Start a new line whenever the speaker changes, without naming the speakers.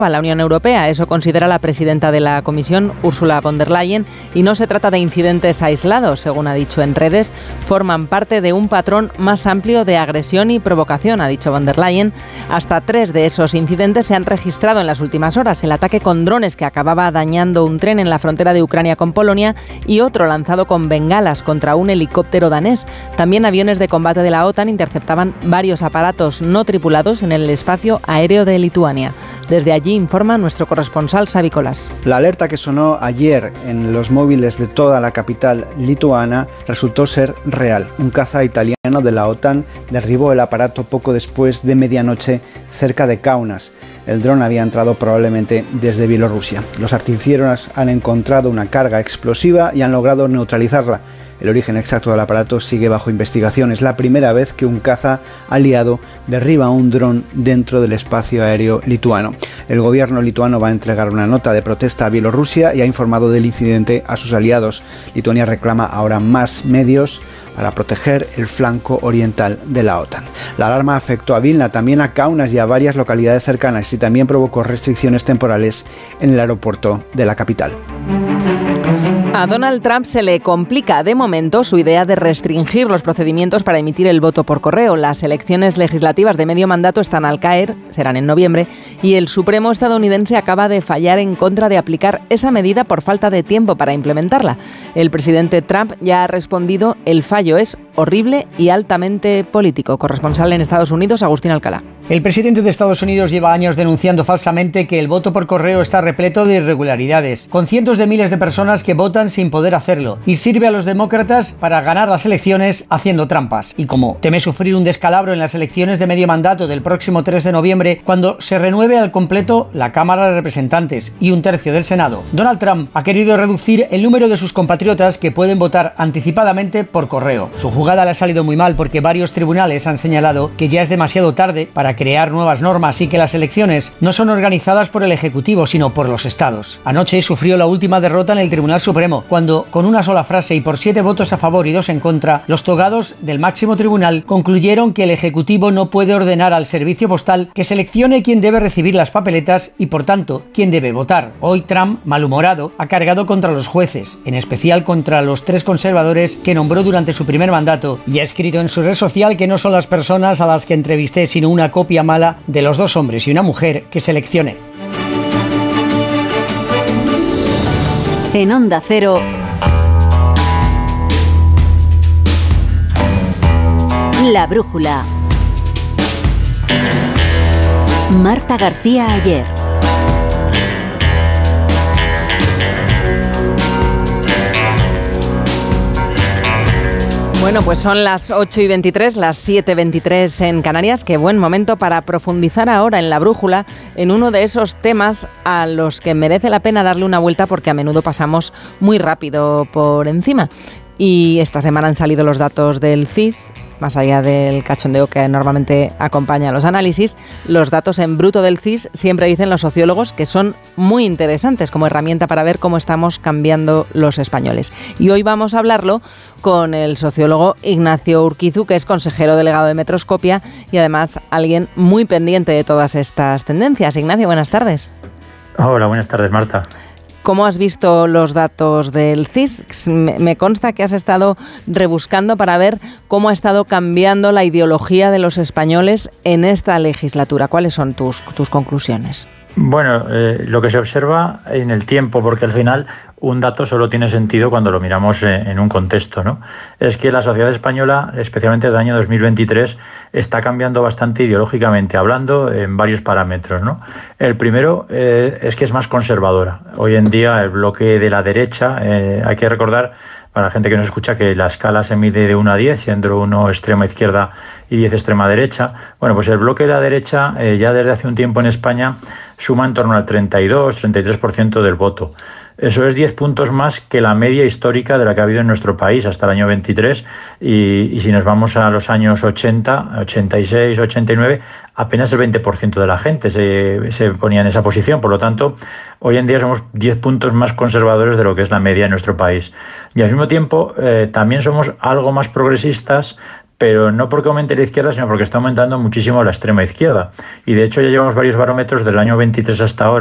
a la Unión Europea. Eso considera la presidenta de la Comisión, Ursula von der Leyen, y no se trata de incidentes aislados, según ha dicho en redes, forman parte de un patrón más amplio de agresión y provocación, ha dicho von der Leyen. Hasta 3 de esos incidentes se han registrado en las últimas horas: el ataque con drones que acababa dañando un tren en la frontera de Ucrania con Polonia y otro lanzado con bengalas contra un helicóptero danés. También aviones de combate de la OTAN interceptaban varios aparatos no tripulados en el espacio aéreo de Lituania. Desde allí informa nuestro corresponsal Xavi Colas.
La alerta que sonó ayer en los móviles de toda la capital lituana resultó ser real. Un caza italiano de la OTAN derribó el aparato poco después de medianoche cerca de Kaunas. El dron había entrado probablemente desde Bielorrusia. Los artilleros han encontrado una carga explosiva y han logrado neutralizarla. El origen exacto del aparato sigue bajo investigación. Es la primera vez que un caza aliado derriba un dron dentro del espacio aéreo lituano. El gobierno lituano va a entregar una nota de protesta a Bielorrusia y ha informado del incidente a sus aliados. Lituania reclama ahora más medios para proteger el flanco oriental de la OTAN. La alarma afectó a Vilna, también a Kaunas y a varias localidades cercanas, y también provocó restricciones temporales en el aeropuerto de la capital.
A Donald Trump se le complica de momento su idea de restringir los procedimientos para emitir el voto por correo. Las elecciones legislativas de medio mandato están al caer, serán en noviembre, y el Supremo estadounidense acaba de fallar en contra de aplicar esa medida por falta de tiempo para implementarla. El presidente Trump ya ha respondido: el fallo es horrible y altamente político. Corresponsal en Estados Unidos, Agustín Alcalá.
El presidente de Estados Unidos lleva años denunciando falsamente que el voto por correo está repleto de irregularidades, con cientos de miles de personas que votan sin poder hacerlo, y sirve a los demócratas para ganar las elecciones haciendo trampas. Y como teme sufrir un descalabro en las elecciones de medio mandato del próximo 3 de noviembre, cuando se renueve al completo la Cámara de Representantes y 1/3 del Senado, Donald Trump ha querido reducir el número de sus compatriotas que pueden votar anticipadamente por correo. Su jugada le ha salido muy mal porque varios tribunales han señalado que ya es demasiado tarde para crear nuevas normas y que las elecciones no son organizadas por el Ejecutivo, sino por los estados. Anoche sufrió la última derrota en el Tribunal Supremo, cuando, con una sola frase y por 7 votos a favor y 2 en contra, los togados del máximo tribunal concluyeron que el Ejecutivo no puede ordenar al servicio postal que seleccione quién debe recibir las papeletas y, por tanto, quién debe votar. Hoy Trump, malhumorado, ha cargado contra los jueces, en especial contra los 3 conservadores que nombró durante su primer mandato, y ha escrito en su red social que no son las personas a las que entrevisté, sino una copia mala de los 2 hombres y una mujer que seleccione.
En Onda Cero, La Brújula. Marta García Ayer.
Bueno, pues son las 8:23, las 7:23 en Canarias. Qué buen momento para profundizar ahora en La Brújula, en uno de esos temas a los que merece la pena darle una vuelta porque a menudo pasamos muy rápido por encima. Y esta semana han salido los datos del CIS, más allá del cachondeo que normalmente acompaña a los análisis. Los datos en bruto del CIS siempre dicen los sociólogos que son muy interesantes como herramienta para ver cómo estamos cambiando los españoles. Y hoy vamos a hablarlo con el sociólogo Ignacio Urquizu, que es consejero delegado de Metroscopia y además alguien muy pendiente de todas estas tendencias. Ignacio, buenas tardes.
Hola, buenas tardes, Marta.
¿Cómo has visto los datos del CIS? Me consta que has estado rebuscando para ver cómo ha estado cambiando la ideología de los españoles en esta legislatura. ¿Cuáles son tus conclusiones?
Bueno, lo que se observa en el tiempo, porque al final un dato solo tiene sentido cuando lo miramos en un contexto, ¿no? Es que la sociedad española, especialmente del año 2023, está cambiando bastante ideológicamente, hablando en varios parámetros, ¿no? El primero es que es más conservadora. Hoy en día el bloque de la derecha, hay que recordar, para la gente que nos escucha, que la escala se mide de 1 a 10, siendo 1 extrema izquierda y 10 extrema derecha. Bueno, pues el bloque de la derecha ya desde hace un tiempo en España suma en torno al 32-33% del voto. Eso es 10 puntos más que la media histórica de la que ha habido en nuestro país hasta el año 23 y si nos vamos a los años 80, 86, 89, apenas el 20% de la gente se ponía en esa posición. Por lo tanto, hoy en día somos 10 puntos más conservadores de lo que es la media en nuestro país. Y al mismo tiempo también somos algo más progresistas, pero no porque aumente la izquierda, sino porque está aumentando muchísimo la extrema izquierda. Y de hecho ya llevamos varios barómetros del año 23 hasta ahora